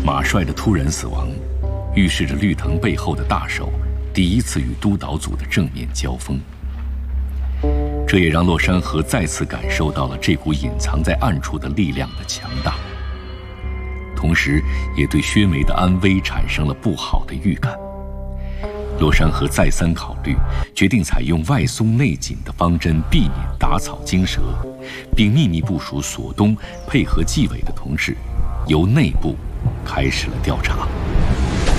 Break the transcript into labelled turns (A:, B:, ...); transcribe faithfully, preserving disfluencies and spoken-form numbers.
A: 马帅的突然死亡，预示着绿藤背后的大手第一次与督导组的正面交锋。这也让洛山河再次感受到了这股隐藏在暗处的力量的强大，同时也对薛梅的安危产生了不好的预感。洛山河再三考虑，决定采用外松内紧的方针，避免打草惊蛇，并秘密部署索东配合纪委的同志，由内部开始了调查。